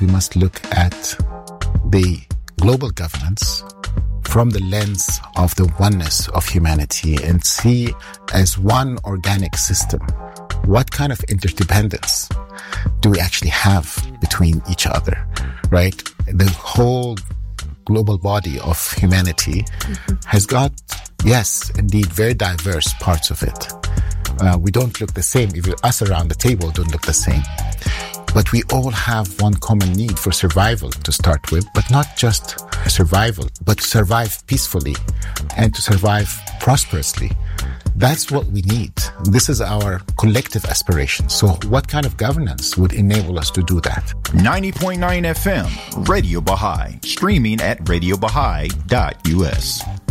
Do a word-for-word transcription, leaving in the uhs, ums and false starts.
we must look at the global governance from the lens of the oneness of humanity and see as one organic system what kind of interdependence do we actually have between each other, right? The whole global body of humanity mm-hmm. has got, yes, indeed, very diverse parts of it. Uh, we don't look the same. Even us around the table don't look the same. But we all have one common need for survival to start with, but not just survival, but to survive peacefully and to survive prosperously. That's what we need. This is our collective aspiration. So what kind of governance would enable us to do that? ninety point nine F M, Radio Baha'i, streaming at radio baha'i dot u s.